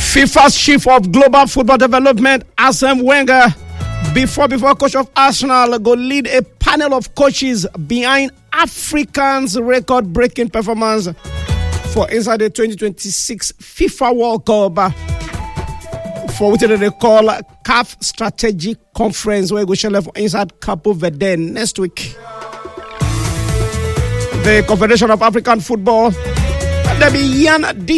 FIFA's chief of global football development, Arsene Wenger, before coach of Arsenal, go lead a panel of coaches behind Africans' record-breaking performance for inside the 2026 FIFA World Cup, for what they call CAF Strategic Conference, where we shall have inside Capo Verde next week. The Confederation of African Football, they be